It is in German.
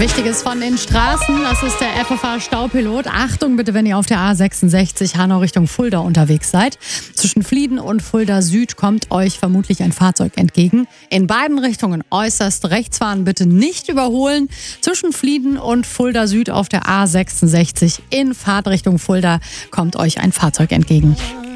Wichtiges von den Straßen, das ist der FFH-Staupilot. Achtung bitte, wenn ihr auf der A66 Hanau Richtung Fulda unterwegs seid. Zwischen Flieden und Fulda Süd kommt euch vermutlich ein Fahrzeug entgegen. In beiden Richtungen äußerst rechts fahren, bitte nicht überholen. Zwischen Flieden und Fulda Süd auf der A66 in Fahrtrichtung Fulda kommt euch ein Fahrzeug entgegen.